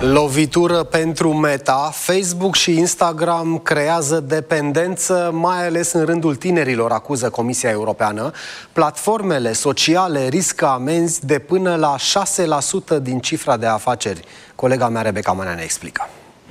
Lovitură pentru Meta. Facebook și Instagram creează dependență, mai ales în rândul tinerilor, acuză Comisia Europeană. Platformele sociale riscă amenzi de până la 6% din cifra de afaceri. Colega mea, Rebecca Manea, ne explică.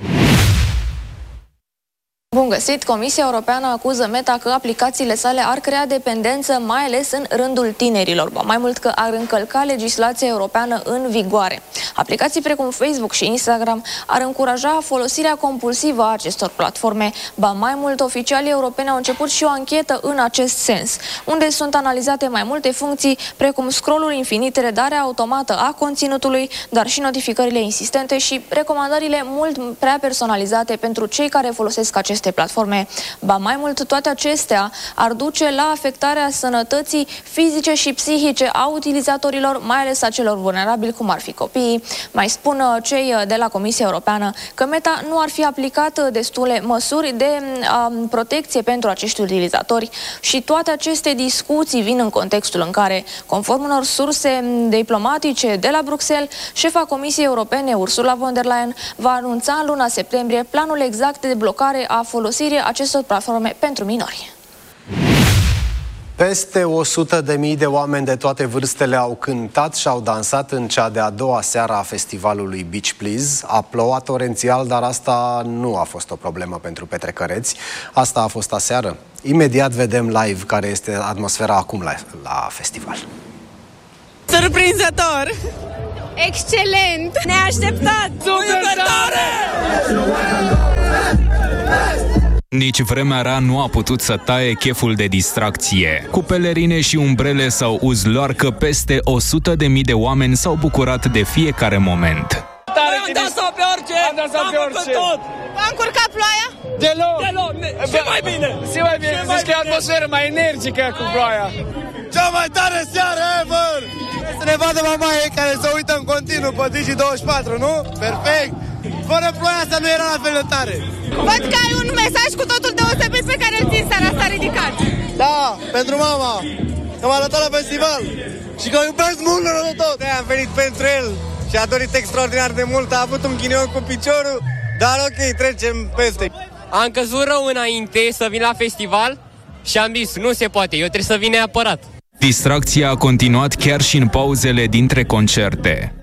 Bun găsit! Comisia Europeană acuză Meta că aplicațiile sale ar crea dependență, mai ales în rândul tinerilor, mai mult că ar încălca legislația europeană în vigoare. Aplicații precum Facebook și Instagram ar încuraja folosirea compulsivă a acestor platforme. Ba mai mult, oficialii europeni au început și o anchetă în acest sens, unde sunt analizate mai multe funcții, precum scroll-ul infinit, redarea automată a conținutului, dar și notificările insistente și recomandările mult prea personalizate pentru cei care folosesc aceste platforme. Ba mai mult, toate acestea ar duce la afectarea sănătății fizice și psihice a utilizatorilor, mai ales a celor vulnerabili, cum ar fi copiii. Mai spun cei de la Comisia Europeană că Meta nu ar fi aplicat destule măsuri de protecție pentru acești utilizatori și toate aceste discuții vin în contextul în care, conform unor surse diplomatice de la Bruxelles, șefa Comisiei Europene, Ursula von der Leyen, va anunța în luna septembrie planul exact de blocare a folosirii acestor platforme pentru minori. Peste 100.000 de oameni de toate vârstele au cântat și au dansat în cea de-a doua seară a festivalului Beach Please. A plouat torențial, dar asta nu a fost o problemă pentru petrecăreți. Asta a fost aseară. Imediat vedem live care este atmosfera acum la festival. Surprinzător! Excelent! Neașteptat! Super tare! Nici vremea rea nu a putut să taie cheful de distracție. Cu pelerine și umbrele sau uzloarcă, peste 100.000 de oameni s-au bucurat de fiecare moment. Am dansat pe orice! Am dansat pe orice! V-a încurcat ploaia? Deloc! Și mai bine! Și mai bine! Zici că e atmosferă mai energică cu ploaia. Cea mai tare seară ever! Să ne vadă mamaie care se uită în continuu pe Digi24, nu? Perfect! Fără ploaia asta nu era la fel de tare. Văd că ai un mesaj cu totul deosebit pe care îl țin seara asta ridicat. Da, pentru mama, că m-a lăsat la festival și că o iubesc mult de tot. Am venit pentru el și a dorit extraordinar de mult, a avut un ghinion cu piciorul, dar ok, trecem peste. Am căzut rău înainte să vin la festival și am zis, nu se poate, eu trebuie să vin neapărat. Distracția a continuat chiar și în pauzele dintre concerte.